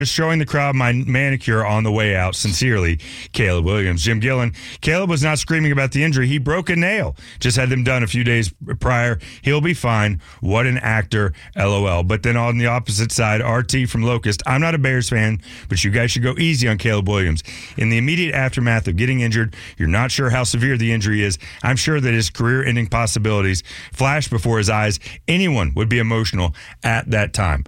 Just showing the crowd my manicure on the way out. Sincerely, Caleb Williams. Jim Gillen. Caleb was not screaming about the injury. He broke a nail. Just had them done a few days prior. He'll be fine. What an actor. LOL. But then on the opposite side, RT from Locust. I'm not a Bears fan, but you guys should go easy on Caleb Williams. In the immediate aftermath of getting injured, you're not sure how severe the injury is. I'm sure that his career-ending possibilities flashed before his eyes. Anyone would be emotional at that time.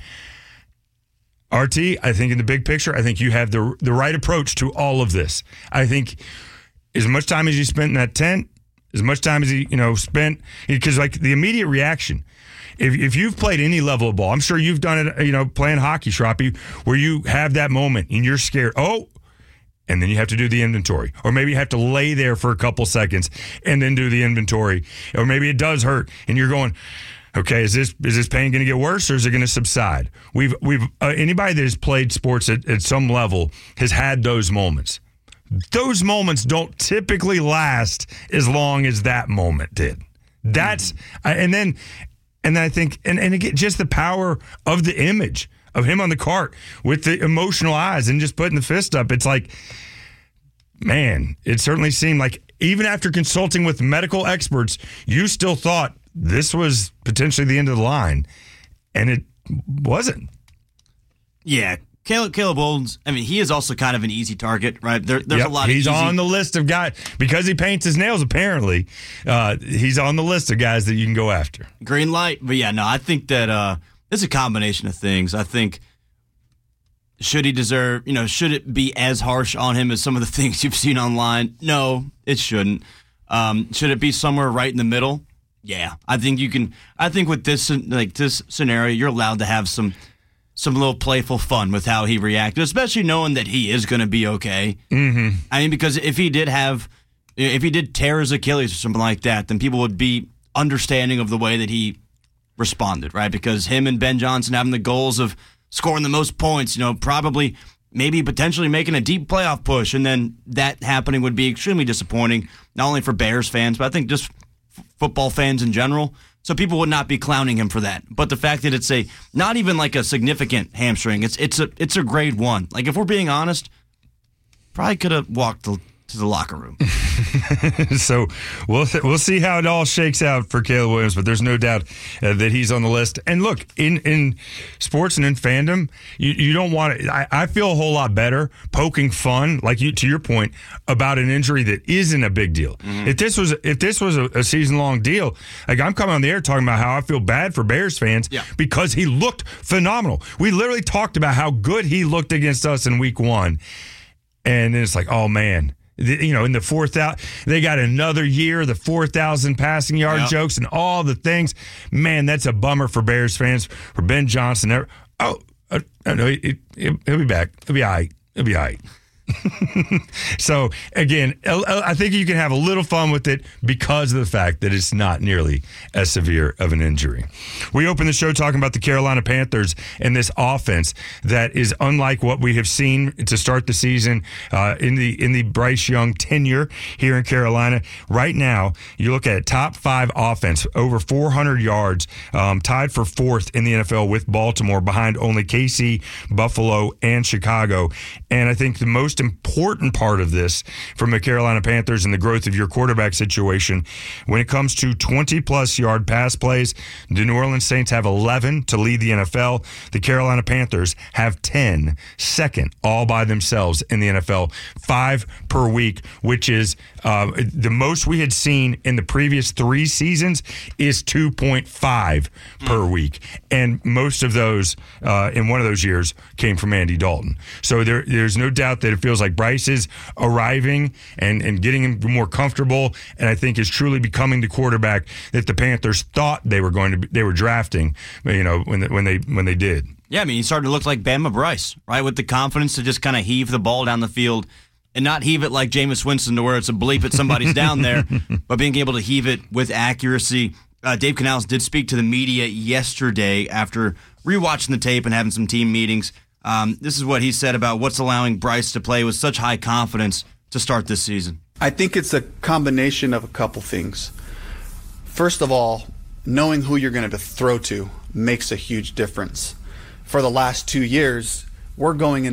RT, I think in the big picture, I think you have the right approach to all of this. I think as much time as you spent in that tent, as much time as he spent, because like the immediate reaction, if you've played any level of ball, I'm sure you've done it, playing hockey, Shroppy, where you have that moment and you're scared. Oh, and then you have to do the inventory. Or maybe you have to lay there for a couple seconds and then do the inventory. Or maybe it does hurt and you're going, okay, is this pain going to get worse or is it going to subside? We've anybody that has played sports at some level has had those moments. Those moments don't typically last as long as that moment did. That's and then I think and again, just the power of the image of him on the cart with the emotional eyes and just putting the fist up. It's like, man, it certainly seemed like even after consulting with medical experts, you still thought this was potentially the end of the line, and it wasn't. Yeah, Caleb Williams, I mean, he is also kind of an easy target, right? There's a lot of He's on the list of guys, because he paints his nails, apparently. He's on the list of guys that you can go after. Green light. But yeah, no, I think that it's a combination of things. I think, should he deserve, should it be as harsh on him as some of the things you've seen online? No, it shouldn't. Should it be somewhere right in the middle? Yeah, I think you can. I think with this scenario, you're allowed to have some little playful fun with how he reacted, especially knowing that he is going to be okay. Mm-hmm. I mean, because if he did tear his Achilles or something like that, then people would be understanding of the way that he responded, right? Because him and Ben Johnson having the goals of scoring the most points, probably maybe potentially making a deep playoff push, and then that happening would be extremely disappointing, not only for Bears fans, but I think just football fans in general. So people would not be clowning him for that. But the fact that it's not even like a significant hamstring, it's a grade 1. Like, if we're being honest, probably could have walked to the locker room. So we'll see how it all shakes out for Caleb Williams, but there's no doubt that he's on the list. And look, in sports and in fandom, you don't want to. I feel a whole lot better poking fun, like to your point, about an injury that isn't a big deal. Mm-hmm. If this was a season long deal, like, I'm coming on the air talking about how I feel bad for Bears fans because he looked phenomenal. We literally talked about how good he looked against us in week 1, and then it's like, oh man. In the 4,000, they got another year, the 4,000 passing yard jokes and all the things. Man, that's a bummer for Bears fans, for Ben Johnson. No, he'll be back. He'll be all right. He'll be all right. So, again, I think you can have a little fun with it because of the fact that it's not nearly as severe of an injury. We opened the show talking about the Carolina Panthers and this offense that is unlike what we have seen to start the season in the Bryce Young tenure here in Carolina. Right now, you look at top 5 offense, over 400 yards, tied for 4th in the NFL with Baltimore, behind only KC, Buffalo, and Chicago. And I think the most important part of this from the Carolina Panthers and the growth of your quarterback situation, when it comes to 20-plus yard pass plays, the New Orleans Saints have 11 to lead the NFL. The Carolina Panthers have 10, second all by themselves in the NFL, 5 per week, which is the most we had seen in the previous 3 seasons is 2.5 per week. And most of those in one of those years came from Andy Dalton. So there's no doubt that it feels like Bryce is arriving and getting him more comfortable, and I think is truly becoming the quarterback that the Panthers thought they were drafting, when they did. Yeah, I mean, he started to look like Bama Bryce, right? With the confidence to just kind of heave the ball down the field and not heave it like Jameis Winston to where it's a bleep that somebody's down there, but being able to heave it with accuracy. Dave Canales did speak to the media yesterday after rewatching the tape and having some team meetings. This is what he said about what's allowing Bryce to play with such high confidence to start this season. I think it's a combination of a couple things. First of all, knowing who you're going to throw to makes a huge difference. For the last 2 years, we're going in